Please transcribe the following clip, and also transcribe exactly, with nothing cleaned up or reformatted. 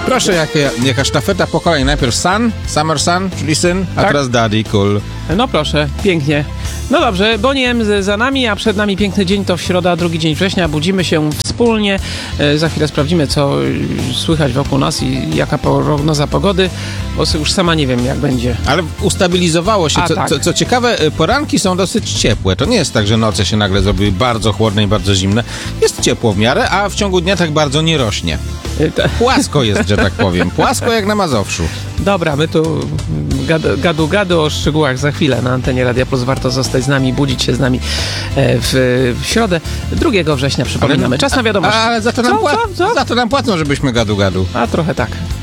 Proszę, jak, jaka sztafeta pokoleń. Najpierw Sun, Summer Sun, czyli syn, a Tak. teraz Daddy, cool. No proszę, pięknie. No dobrze, Boniem za nami, a przed nami piękny dzień, to w środa, drugi dzień września. Budzimy się wspólnie. E, za chwilę sprawdzimy, co y, słychać wokół nas i jaka prognoza pogody, bo już sama nie wiem, jak będzie. Ale ustabilizowało się. A, Co, tak. co, co ciekawe, poranki są dosyć ciepłe. To nie jest tak, że noce się nagle zrobiły bardzo chłodne i bardzo zimne. Jest ciepło w miarę, a w ciągu dnia tak bardzo nie rośnie. E, te- Płasko jest, że tak powiem. Płasko jak na Mazowszu. Dobra, my tu gadu, gadu, gadu o szczegółach za chwilę na antenie Radia Plus. Warto zostać z nami, budzić się z nami e, w, w środę, drugiego września, przypominamy. Czas na wiadomość. Ale za to nam, Co, pła- co, co? Za to nam płacą, żebyśmy gadu gadu. A trochę tak.